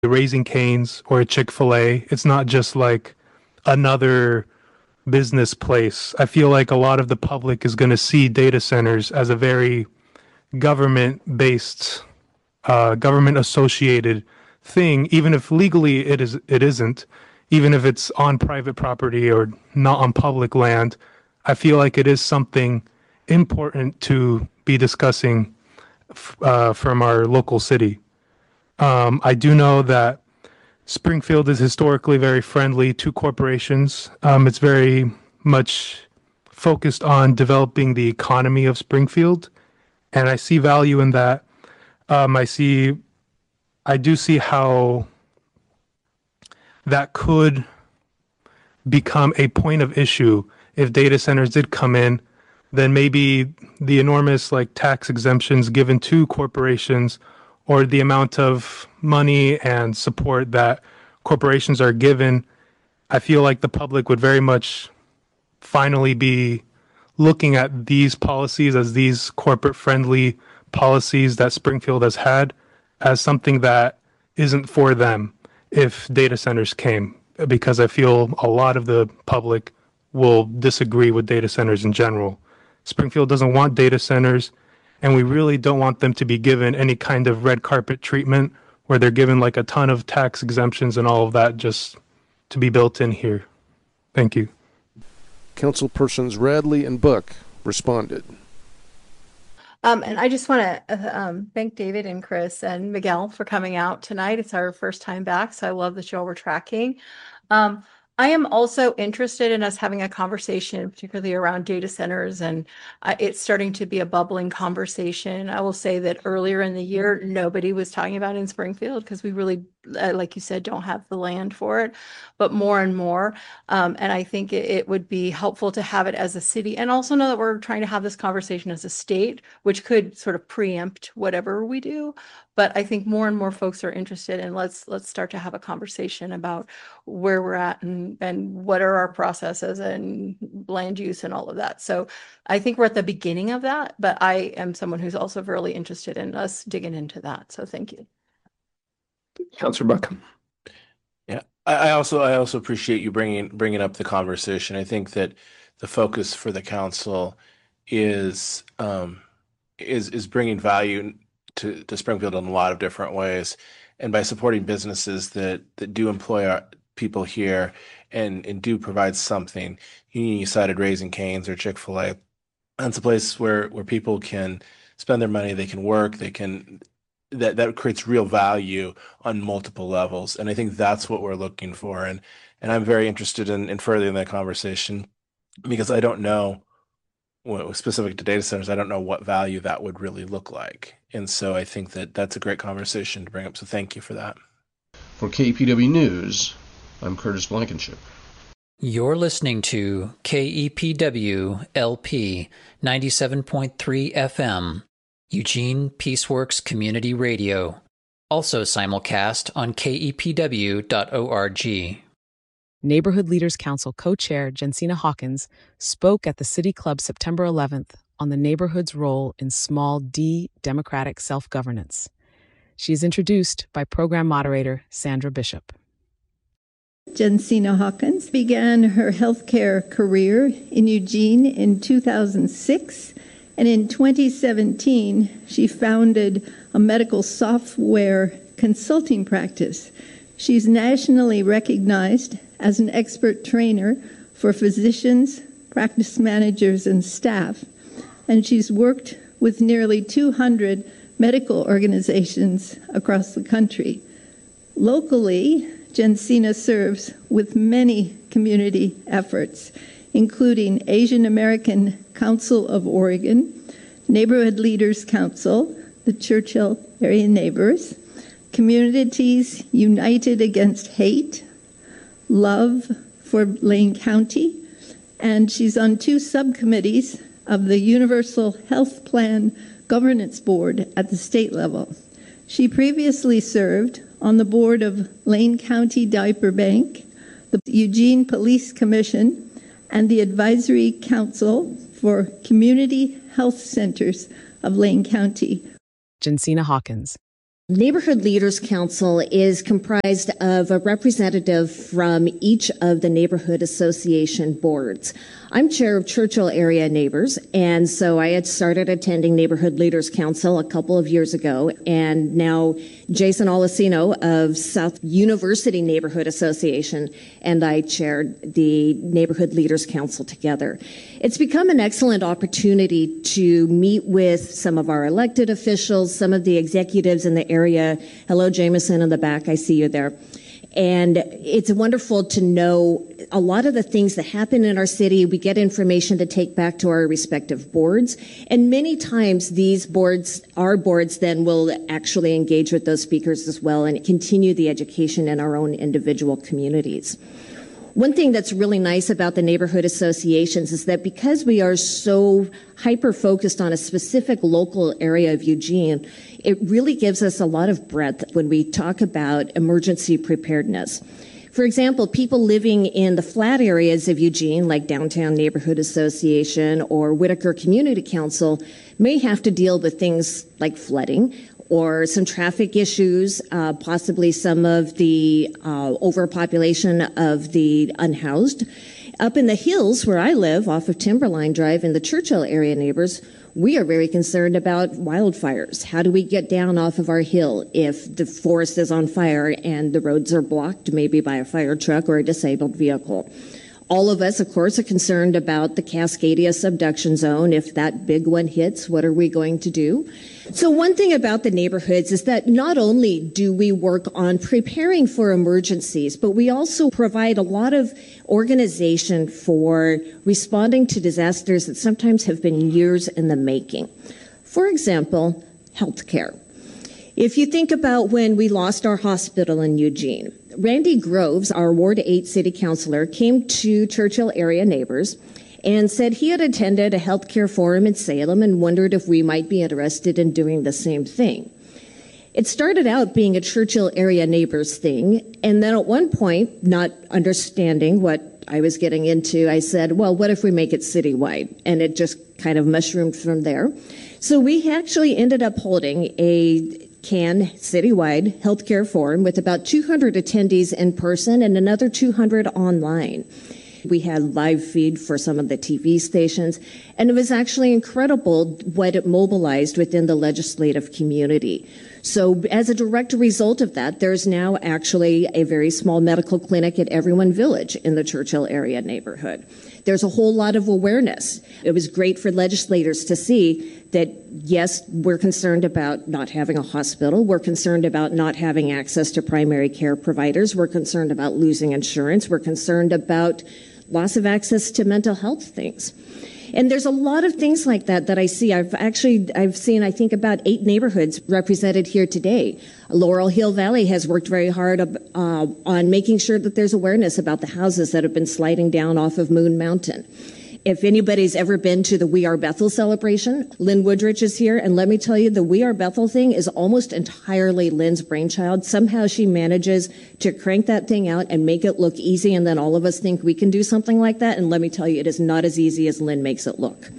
Raising Cane's or a Chick-fil-A. It's not just like another business place. I feel like a lot of the public is going to see data centers as a very government-based, government-associated thing, even if legally it isn't, even if it's on private property or not on public land. I feel like it is something important to be discussing from our local city. I do know that Springfield is historically very friendly to corporations. It's very much focused on developing the economy of Springfield, and I see value in that. I do see how that could become a point of issue if data centers did come in. Then maybe the enormous like tax exemptions given to corporations, or the amount of money and support that corporations are given, I feel like the public would very much finally be looking at these policies as these corporate friendly policies that Springfield has had as something that isn't for them if data centers came, because I feel a lot of the public will disagree with data centers in general. Springfield doesn't want data centers, and we really don't want them to be given any kind of red carpet treatment where they're given like a ton of tax exemptions and all of that just to be built in here. Thank you. Councilpersons Radley and Buck responded. And I just want to thank David and Chris and Miguel for coming out tonight. It's our first time back, so I love that y'all were tracking. I am also interested in us having a conversation, particularly around data centers, and it's starting to be a bubbling conversation. I will say that earlier in the year, nobody was talking about it in Springfield because we really, like you said, don't have the land for it, but more and more. And I think it would be helpful to have it as a city, and also know that we're trying to have this conversation as a state, which could sort of preempt whatever we do. But I think more and more folks are interested, and let's start to have a conversation about where we're at and what are our processes and land use and all of that. So I think we're at the beginning of that, but I am someone who's also really interested in us digging into that. So thank you. Councilor Buck. Yeah, I also appreciate you bringing up the conversation. I think that the focus for the council is bringing value to Springfield in a lot of different ways, and by supporting businesses that do employ our people here and do provide something. You cited Raising Cane's or Chick-fil-A. That's a place where people can spend their money, they can work, that creates real value on multiple levels. And I think that's what we're looking for. And I'm very interested in furthering that conversation, because I don't know, specific to data centers, I don't know what value that would really look like. And so I think that that's a great conversation to bring up. So thank you for that. For KEPW News, I'm Curtis Blankenship. You're listening to KEPW LP 97.3 FM, Eugene Peaceworks Community Radio, also simulcast on kepw.org. Neighborhood Leaders Council co-chair Jensina Hawkins spoke at the City Club September 11th on the neighborhood's role in small D democratic self-governance. She is introduced by program moderator Sandra Bishop. Jensina Hawkins began her healthcare career in Eugene in 2006, and in 2017, she founded a medical software consulting practice. She's nationally recognized as an expert trainer for physicians, practice managers, and staff, and she's worked with nearly 200 medical organizations across the country. Locally, Jensina serves with many community efforts, including Asian American Council of Oregon, Neighborhood Leaders Council, the Churchill Area Neighbors, Communities United Against Hate, Love for Lane County, and she's on 2 subcommittees of the Universal Health Plan Governance Board at the state level. She previously served on the board of Lane County Diaper Bank, the Eugene Police Commission, and the Advisory Council for Community Health Centers of Lane County. Jensina Hawkins. Neighborhood Leaders Council is comprised of a representative from each of the neighborhood association boards. I'm chair of Churchill Area Neighbors, and so I had started attending Neighborhood Leaders Council a couple of years ago, and now Jason Olesino of South University Neighborhood Association and I chaired the Neighborhood Leaders Council together. It's become an excellent opportunity to meet with some of our elected officials, some of the executives in the area. Hello, Jameson in the back, I see you there. And it's wonderful to know a lot of the things that happen in our city. We get information to take back to our respective boards. And many times these boards, our boards, then will actually engage with those speakers as well and continue the education in our own individual communities. One thing that's really nice about the neighborhood associations is that because we are so hyper-focused on a specific local area of Eugene, it really gives us a lot of breadth when we talk about emergency preparedness. For example, people living in the flat areas of Eugene, like Downtown Neighborhood Association or Whitaker Community Council, may have to deal with things like flooding or some traffic issues, possibly some of the overpopulation of the unhoused. Up in the hills where I live, off of Timberline Drive in the Churchill Area Neighbors, we are very concerned about wildfires. How do we get down off of our hill if the forest is on fire and the roads are blocked, maybe by a fire truck or a disabled vehicle? All of us, of course, are concerned about the Cascadia subduction zone. If that big one hits, what are we going to do? So one thing about the neighborhoods is that not only do we work on preparing for emergencies, but we also provide a lot of organization for responding to disasters that sometimes have been years in the making. For example, healthcare. If you think about when we lost our hospital in Eugene, Randy Groves, our Ward 8 city councilor, came to Churchill Area Neighbors and said he had attended a healthcare forum in Salem and wondered if we might be interested in doing the same thing. It started out being a Churchill Area Neighbors thing, and then at one point, not understanding what I was getting into, I said, well, what if we make it citywide? And it just kind of mushroomed from there. So we actually ended up holding a CAN citywide healthcare forum with about 200 attendees in person and another 200 online. We had live feed for some of the TV stations, and it was actually incredible what it mobilized within the legislative community. So as a direct result of that, there's now actually a very small medical clinic at Everyone Village in the Churchill Area neighborhood. There's a whole lot of awareness. It was great for legislators to see that, yes, we're concerned about not having a hospital. We're concerned about not having access to primary care providers. We're concerned about losing insurance. We're concerned about loss of access to mental health things. And there's a lot of things like that that I see. I've seen, I think, about 8 neighborhoods represented here today. Laurel Hill Valley has worked very hard on making sure that there's awareness about the houses that have been sliding down off of Moon Mountain. If anybody's ever been to the We Are Bethel celebration, Lynn Woodrich is here, and let me tell you, the We Are Bethel thing is almost entirely Lynn's brainchild. Somehow she manages to crank that thing out and make it look easy, and then all of us think we can do something like that, and let me tell you, it is not as easy as Lynn makes it look.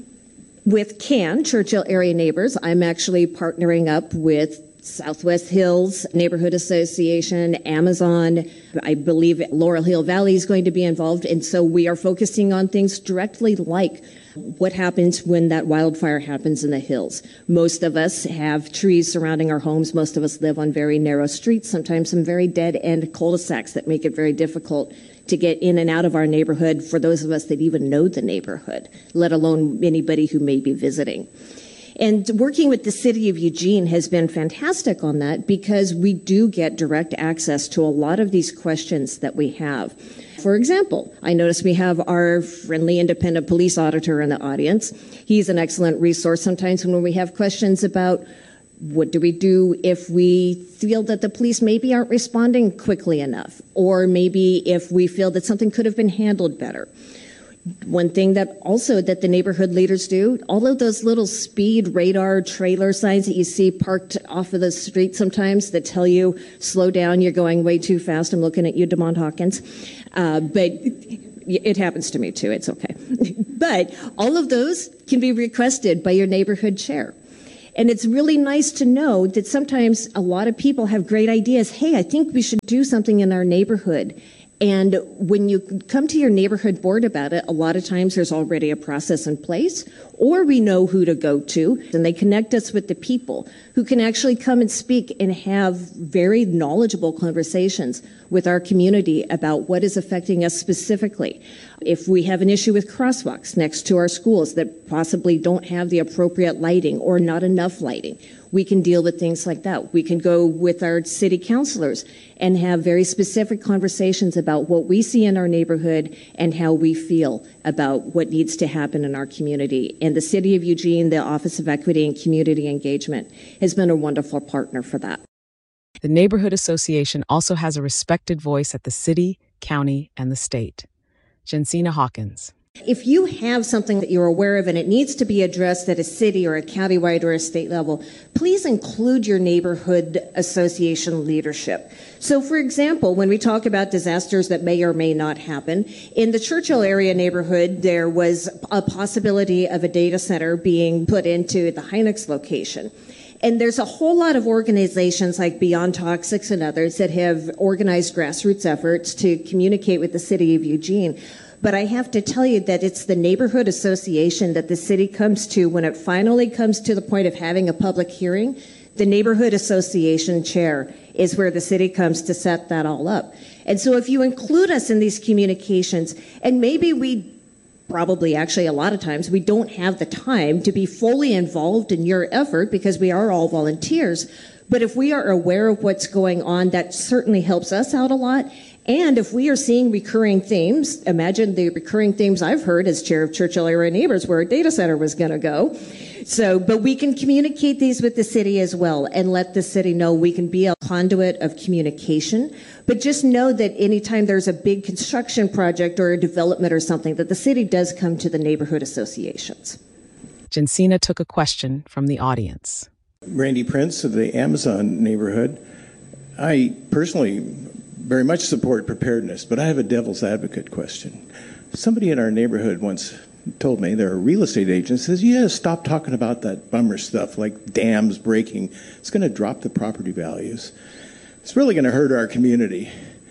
With CAN, Churchill Area Neighbors, I'm actually partnering up with Southwest Hills Neighborhood Association, Amazon. I believe Laurel Hill Valley is going to be involved. And so we are focusing on things directly like what happens when that wildfire happens in the hills. Most of us have trees surrounding our homes. Most of us live on very narrow streets, sometimes some very dead-end cul-de-sacs that make it very difficult to get in and out of our neighborhood for those of us that even know the neighborhood, let alone anybody who may be visiting. And working with the city of Eugene has been fantastic on that because we do get direct access to a lot of these questions that we have. For example, I notice we have our friendly independent police auditor in the audience. He's an excellent resource sometimes when we have questions about what do we do if we feel that the police maybe aren't responding quickly enough, or maybe if we feel that something could have been handled better. One thing that the neighborhood leaders do, all of those little speed radar trailer signs that you see parked off of the street sometimes that tell you, slow down, you're going way too fast. I'm looking at you, DeMont Hawkins. But it happens to me too, it's okay. But all of those can be requested by your neighborhood chair. And it's really nice to know that sometimes a lot of people have great ideas. Hey, I think we should do something in our neighborhood. And when you come to your neighborhood board about it, a lot of times there's already a process in place, or we know who to go to, and they connect us with the people who can actually come and speak and have very knowledgeable conversations with our community about what is affecting us specifically. If we have an issue with crosswalks next to our schools that possibly don't have the appropriate lighting or not enough lighting, we can deal with things like that. We can go with our city councilors and have very specific conversations about what we see in our neighborhood and how we feel about what needs to happen in our community. And the City of Eugene, the Office of Equity and Community Engagement, has been a wonderful partner for that. The Neighborhood Association also has a respected voice at the city, county, and the state. Jensina Hawkins. If you have something that you're aware of and it needs to be addressed at a city or a countywide or a state level, please include your neighborhood association leadership. So, for example, when we talk about disasters that may or may not happen, in the Churchill area neighborhood, there was a possibility of a data center being put into the Hynix location. And there's a whole lot of organizations like Beyond Toxics and others that have organized grassroots efforts to communicate with the City of Eugene. But I have to tell you that it's the neighborhood association that the city comes to when it finally comes to the point of having a public hearing. The neighborhood association chair is where the city comes to set that all up. And so if you include us in these communications, and maybe we probably actually a lot of times we don't have the time to be fully involved in your effort because we are all volunteers. But if we are aware of what's going on, that certainly helps us out a lot. And if we are seeing recurring themes, imagine the recurring themes I've heard as chair of Churchill Area Neighbors where a data center was going to go. So, but we can communicate these with the city as well and let the city know we can be a conduit of communication. But just know that anytime there's a big construction project or a development or something, that the city does come to the neighborhood associations. Jensina took a question from the audience. Randy Prince of the Amazon neighborhood. I personally very much support preparedness, but I have a devil's advocate question. Somebody in our neighborhood once told me, they're a real estate agent, says, you gotta stop talking about that bummer stuff like dams breaking. It's going to drop the property values. It's really going to hurt our community.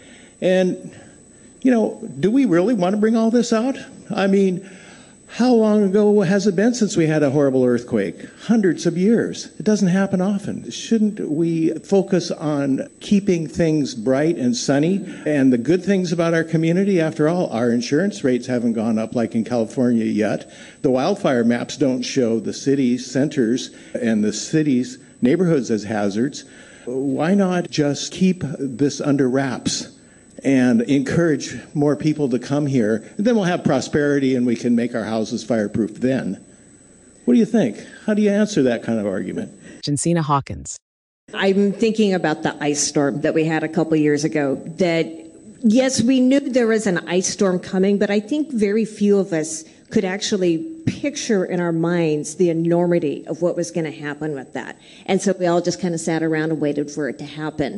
And, you know, do we really want to bring all this out? I mean, how long ago has it been since we had a horrible earthquake? Hundreds of years. It doesn't happen often. Shouldn't we focus on keeping things bright and sunny and the good things about our community? After all, our insurance rates haven't gone up like in California yet. The wildfire maps don't show the city centers and the city's neighborhoods as hazards. Why not just keep this under wraps and encourage more people to come here? And then we'll have prosperity and we can make our houses fireproof then. What do you think? How do you answer that kind of argument? Jensina Hawkins. I'm thinking about the ice storm that we had a couple years ago. That, yes, we knew there was an ice storm coming, but I think very few of us could actually picture in our minds the enormity of what was going to happen with that. And so we all just kind of sat around and waited for it to happen.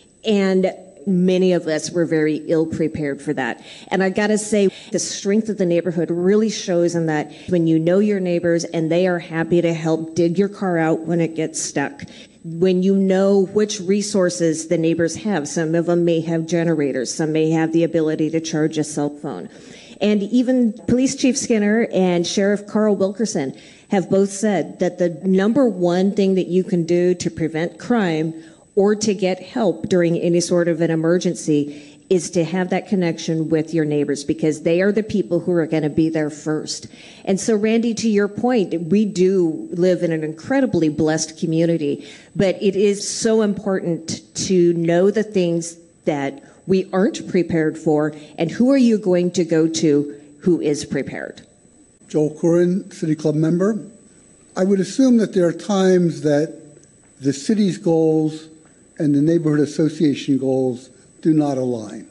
And many of us were very ill prepared for that. And I got to say, the strength of the neighborhood really shows in that when you know your neighbors and they are happy to help dig your car out when it gets stuck, when you know which resources the neighbors have. Some of them may have generators, some may have the ability to charge a cell phone. And even Police Chief Skinner and Sheriff Carl Wilkerson have both said that the number one thing that you can do to prevent crime or to get help during any sort of an emergency is to have that connection with your neighbors, because they are the people who are going to be there first. And so, Randy, to your point, we do live in an incredibly blessed community, but it is so important to know the things that we aren't prepared for, and who are you going to go to who is prepared? Joel Curran, City Club member. I would assume that there are times that the city's goals and the neighborhood association goals do not align.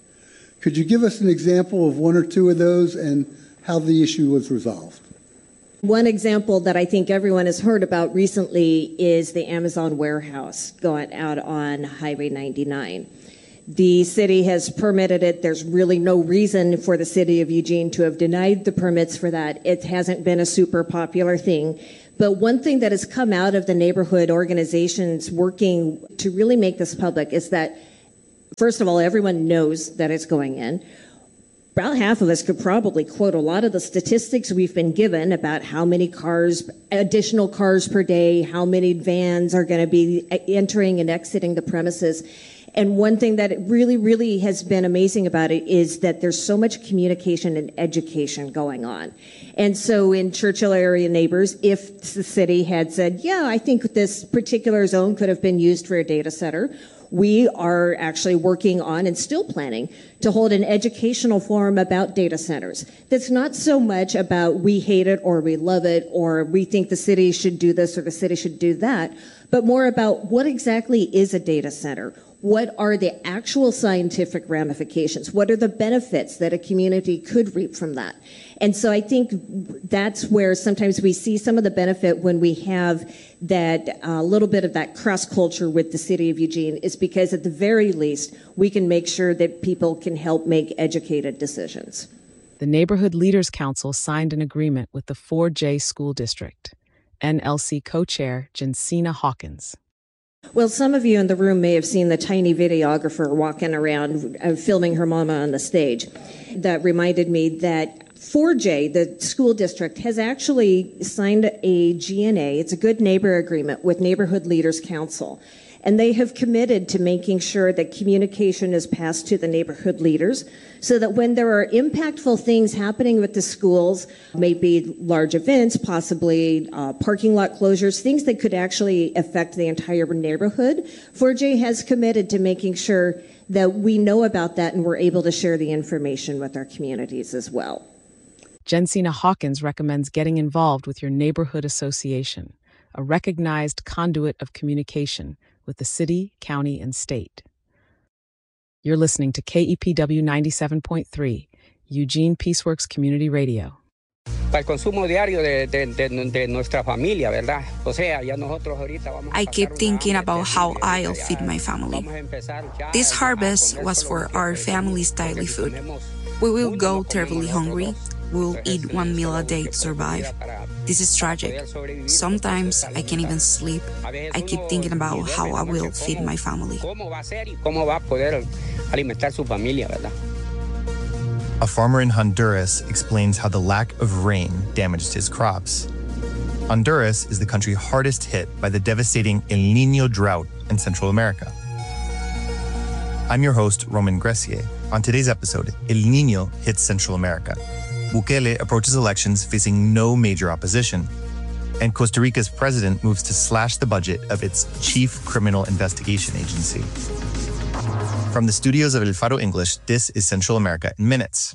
Could you give us an example of one or two of those and how the issue was resolved? One example that I think everyone has heard about recently is the Amazon warehouse going out on Highway 99. The city has permitted it. There's really no reason for the city of Eugene to have denied the permits for that. It hasn't been a super popular thing. But one thing that has come out of the neighborhood organizations working to really make this public is that, first of all, everyone knows that it's going in. About half of us could probably quote a lot of the statistics we've been given about how many cars, additional cars per day, how many vans are going to be entering and exiting the premises. And one thing that really, really has been amazing about it is that there's so much communication and education going on. And so in Churchill area neighbors, if the city had said, yeah, I think this particular zone could have been used for a data center, we are actually working on and still planning to hold an educational forum about data centers. That's not so much about we hate it or we love it or we think the city should do this or the city should do that, but more about what exactly is a data center? What are the actual scientific ramifications? What are the benefits that a community could reap from that? And so I think that's where sometimes we see some of the benefit when we have that little bit of that cross culture with the city of Eugene is because at the very least, we can make sure that people can help make educated decisions. The Neighborhood Leaders Council signed an agreement with the 4J School District. NLC co-chair Jensina Hawkins. Well, some of you in the room may have seen the tiny videographer walking around filming her mama on the stage. That reminded me that 4J, the school district, has actually signed a GNA, it's a Good Neighbor Agreement with Neighborhood Leaders Council. And they have committed to making sure that communication is passed to the neighborhood leaders so that when there are impactful things happening with the schools, maybe large events, possibly parking lot closures, things that could actually affect the entire neighborhood, 4J has committed to making sure that we know about that and we're able to share the information with our communities as well. Jensina Hawkins recommends getting involved with your neighborhood association, a recognized conduit of communication with the city, county, and state. You're listening to KEPW 97.3, Eugene Peaceworks Community Radio. Para el consumo diario de nuestra familia, ¿verdad? O sea, ya nosotros ahorita vamos. I keep thinking about how I'll feed my family. This harvest was for our family's daily food. We will go terribly hungry. We'll eat one meal a day to survive. This is tragic. Sometimes I can't even sleep. I keep thinking about how I will feed my family. ¿Cómo va a poder alimentar su familia, verdad? A farmer in Honduras explains how the lack of rain damaged his crops. Honduras is the country hardest hit by the devastating El Niño drought in Central America. I'm your host, Roman Gressier. On today's episode, El Niño hits Central America. Bukele approaches elections facing no major opposition, and Costa Rica's president moves to slash the budget of its chief criminal investigation agency. From the studios of El Faro English, this is Central America in Minutes.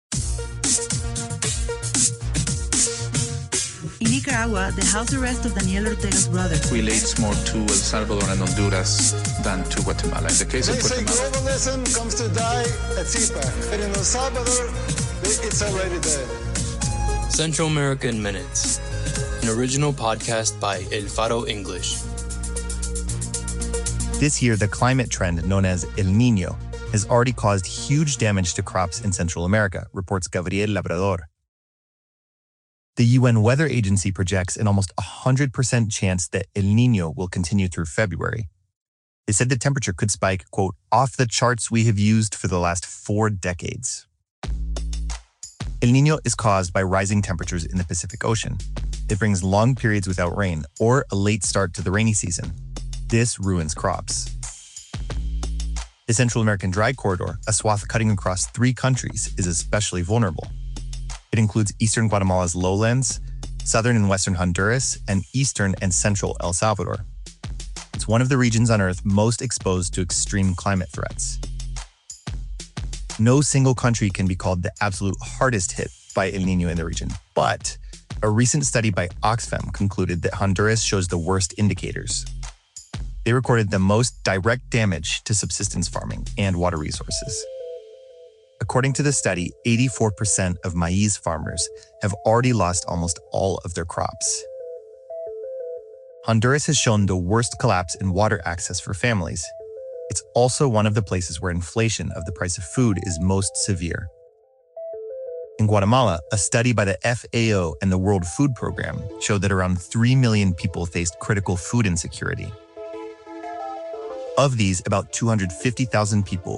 In Nicaragua, the house arrest of Daniel Ortega's brother relates more to El Salvador and Honduras than to Guatemala. In the case of Guatemala, globalism comes to die at CPAC, but in El Salvador, it's already dead. Central America in Minutes, an original podcast by El Faro English. This year, the climate trend known as El Niño has already caused huge damage to crops in Central America, reports Gabriel Labrador. The UN Weather Agency projects an almost 100% chance that El Niño will continue through February. They said the temperature could spike, quote, off the charts we have used for the last 4 decades. El Niño is caused by rising temperatures in the Pacific Ocean. It brings long periods without rain or a late start to the rainy season. This ruins crops. The Central American Dry Corridor, a swath cutting across 3 countries, is especially vulnerable. It includes eastern Guatemala's lowlands, southern and western Honduras, and eastern and central El Salvador. It's one of the regions on Earth most exposed to extreme climate threats. No single country can be called the absolute hardest hit by El Niño in the region, but a recent study by Oxfam concluded that Honduras shows the worst indicators. They recorded the most direct damage to subsistence farming and water resources. According to the study, 84% of maize farmers have already lost almost all of their crops. Honduras has shown the worst collapse in water access for families. It's also one of the places where inflation of the price of food is most severe. In Guatemala, a study by the FAO and the World Food Program showed that around 3 million people faced critical food insecurity. Of these, about 250,000 people